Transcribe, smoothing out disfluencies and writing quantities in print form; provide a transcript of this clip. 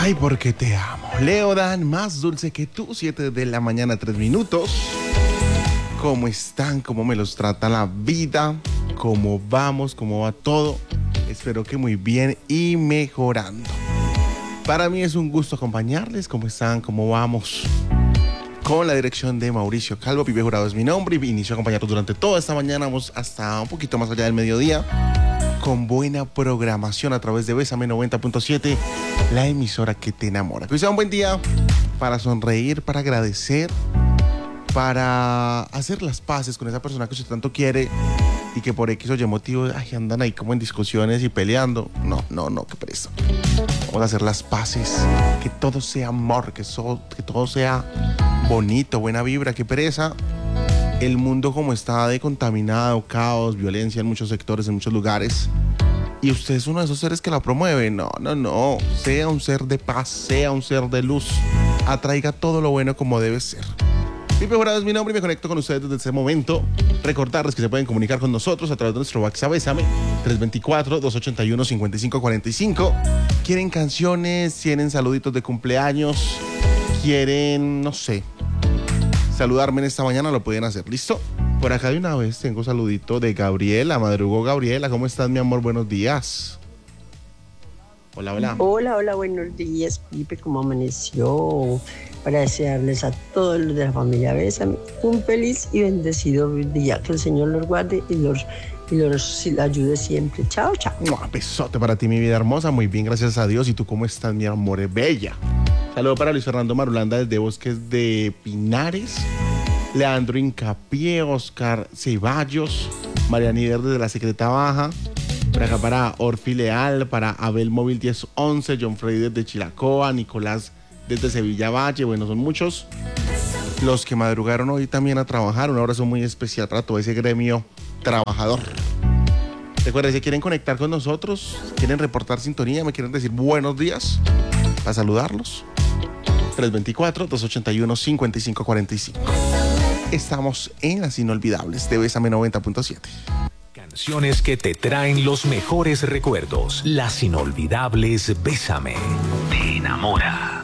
Ay, porque te amo. Leodan, más dulce que tú, 7 de la mañana, 3 minutos. ¿Cómo están? ¿Cómo me los trata la vida? ¿Cómo vamos? ¿Cómo va todo? Espero que muy bien y mejorando. Para mí es un gusto acompañarles. ¿Cómo están? ¿Cómo vamos? Con la dirección de Mauricio Calvo, Pipe Jurado es mi nombre y inicio a acompañarlos durante toda esta mañana. Vamos hasta un poquito más allá del mediodía con buena programación a través de Bésame 90.7, la emisora que te enamora. Que hoy sea un buen día para sonreír, para agradecer, para hacer las paces con esa persona que usted tanto quiere y que por X o Y motivo andan ahí como en discusiones y peleando. No, qué pereza. Vamos a hacer las paces, que todo sea amor, que todo sea bonito, buena vibra, qué pereza. El mundo como está de contaminado, caos, violencia en muchos sectores, en muchos lugares. Y usted es uno de esos seres que la promueve. No. Sea un ser de paz, sea un ser de luz. Atraiga todo lo bueno como debe ser. Pipe Jurado es mi nombre y me conecto con ustedes desde este momento. Recordarles que se pueden comunicar con nosotros a través de nuestro WhatsApp Bésame 324-281-5545. ¿Quieren canciones? ¿Tienen saluditos de cumpleaños? ¿Quieren, no sé, saludarme en esta mañana? Lo pueden hacer, ¿listo? Por acá de una vez tengo saludito de Gabriela. Madrugó Gabriela, ¿cómo estás, mi amor? Buenos días. Hola. Hola, buenos días, Pipe, ¿cómo amaneció? Para desearles a todos los de la familia Bésame un feliz y bendecido día. Que el Señor los guarde y los ayude siempre. Chao. Besote para ti, mi vida hermosa. Muy bien, gracias a Dios. ¿Y tú cómo estás, mi amor? Bella. Saludo para Luis Fernando Marulanda desde Bosques de Pinares. Leandro Incapié, Oscar Ceballos, María Nider desde La Secreta Baja. Por acá para Orfi Leal, para Abel Móvil 1011, John Freddy desde Chilacoa, Nicolás desde Sevilla Valle. Bueno, son muchos los que madrugaron hoy también a trabajar. Un abrazo muy especial para todo ese gremio trabajador. Recuerden, si quieren conectar con nosotros, quieren reportar sintonía, me quieren decir buenos días, para saludarlos, 324-281-5545. Estamos en las inolvidables de Bésame 90.7. Canciones que te traen los mejores recuerdos. Las inolvidables Bésame. Te enamora.